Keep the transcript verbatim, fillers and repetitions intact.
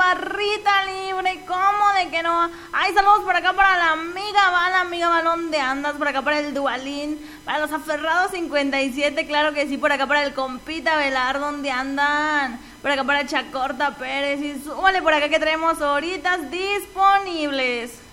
barrita libre, ¿cómo de que no? Ay, saludos por acá para la amiga Val, amiga Val, ¿dónde andas? Por acá para el Dualín, para los aferrados cincuenta y siete, claro que sí, por acá para el compita Velar, ¿dónde andan? Por acá para Chacorta Pérez, y súbale por acá que traemos horitas disponibles.